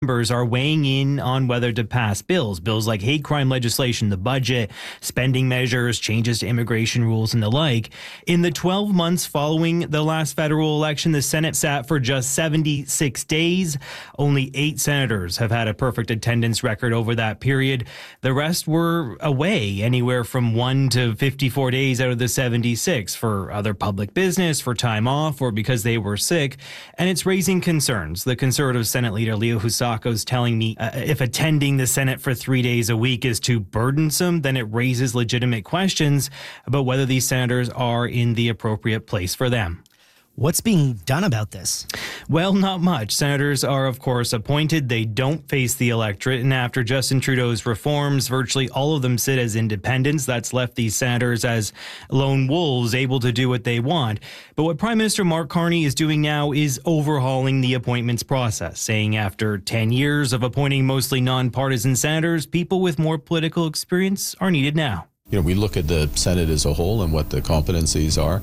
members are weighing in on whether to pass bills like hate crime legislation, the budget, spending measures, changes to immigration rules, and the like. In the 12 months following the last federal election, the Senate sat for just 76 days. Only 8 senators have had a perfect attendance record over that period. The rest were away anywhere from 1 to 54 days out of the 76 for other public business, for time off, or because they were sick. And it's raising concerns. The conservative Senate leader, Leo Husako, is telling me if attending the Senate for 3 days a week is too burdensome, then it raises legitimate questions about whether these senators are in the appropriate place for them. What's being done about this? Well, not much. Senators are, of course, appointed. They don't face the electorate. And after Justin Trudeau's reforms, virtually all of them sit as independents. That's left these senators as lone wolves, able to do what they want. But what Prime Minister Mark Carney is doing now is overhauling the appointments process, saying after 10 years of appointing mostly nonpartisan senators, people with more political experience are needed now. We look at the Senate as a whole and what the competencies are,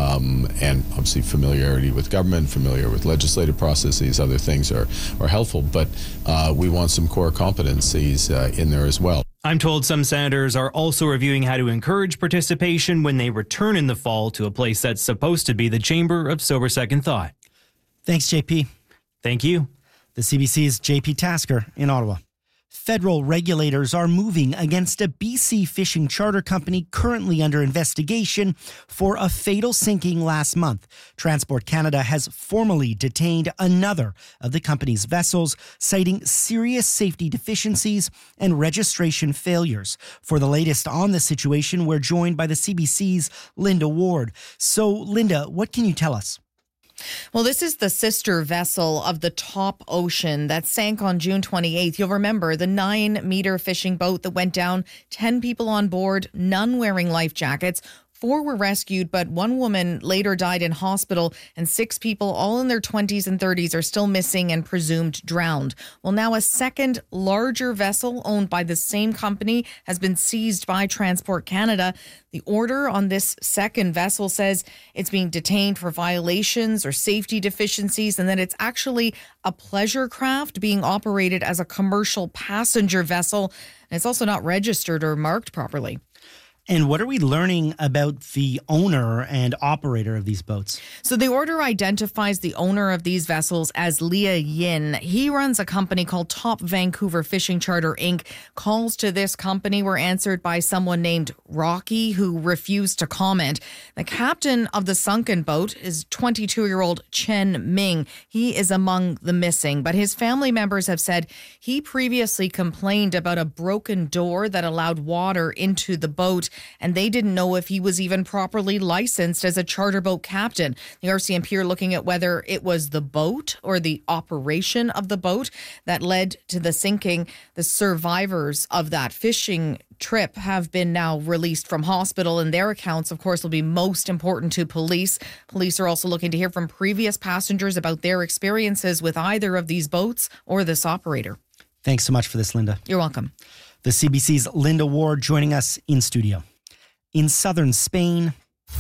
and obviously familiarity with government, familiar with legislative processes, other things are helpful, but we want some core competencies in there as well. I'm told some senators are also reviewing how to encourage participation when they return in the fall to a place that's supposed to be the chamber of sober second thought. Thanks, JP. Thank you. The CBC's JP Tasker in Ottawa. Federal regulators are moving against a BC fishing charter company currently under investigation for a fatal sinking last month. Transport Canada has formally detained another of the company's vessels, citing serious safety deficiencies and registration failures. For the latest on the situation, we're joined by the CBC's Linda Ward. So, Linda, what can you tell us? Well, this is the sister vessel of the Top Ocean that sank on June 28th. You'll remember the 9-meter fishing boat that went down, 10 people on board, none wearing life jackets. 4 were rescued, but 1 woman later died in hospital, and 6 people, all in their 20s and 30s, are still missing and presumed drowned. Well, now a second, larger vessel owned by the same company has been seized by Transport Canada. The order on this second vessel says it's being detained for violations or safety deficiencies, and that it's actually a pleasure craft being operated as a commercial passenger vessel. And it's also not registered or marked properly. And what are we learning about the owner and operator of these boats? So the order identifies the owner of these vessels as Leah Yin. He runs a company called Top Vancouver Fishing Charter, Inc. Calls to this company were answered by someone named Rocky, who refused to comment. The captain of the sunken boat is 22-year-old Chen Ming. He is among the missing, but his family members have said he previously complained about a broken door that allowed water into the boat, and they didn't know if he was even properly licensed as a charter boat captain. The RCMP are looking at whether it was the boat or the operation of the boat that led to the sinking. The survivors of that fishing trip have been now released from hospital, and their accounts, of course, will be most important to police. Police are also looking to hear from previous passengers about their experiences with either of these boats or this operator. Thanks so much for this, Linda. You're welcome. The CBC's Linda Ward joining us in studio. In southern Spain,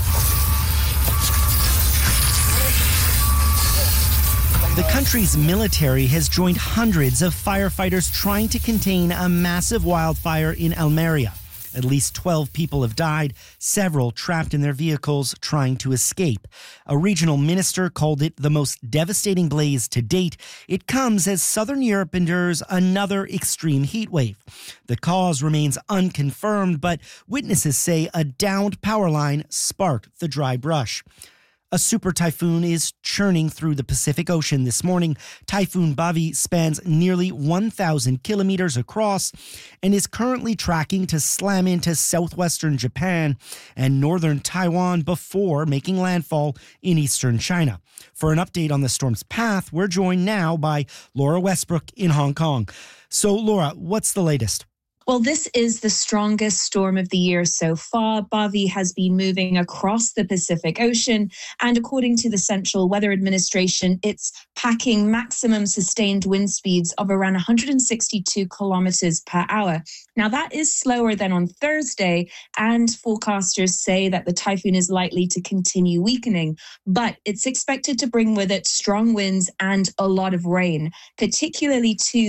the country's military has joined hundreds of firefighters trying to contain a massive wildfire in Almeria. At least 12 people have died, several trapped in their vehicles trying to escape. A regional minister called it the most devastating blaze to date. It comes as southern Europe endures another extreme heat wave. The cause remains unconfirmed, but witnesses say a downed power line sparked the dry brush. A super typhoon is churning through the Pacific Ocean this morning. Typhoon Bavi spans nearly 1,000 kilometers across and is currently tracking to slam into southwestern Japan and northern Taiwan before making landfall in eastern China. For an update on the storm's path, we're joined now by Laura Westbrook in Hong Kong. So, Laura, what's the latest? Well, this is the strongest storm of the year so far. Bavi has been moving across the Pacific Ocean, and according to the Central Weather Administration, it's packing maximum sustained wind speeds of around 162 kilometers per hour. Now, that is slower than on Thursday, and forecasters say that the typhoon is likely to continue weakening, but it's expected to bring with it strong winds and a lot of rain, particularly to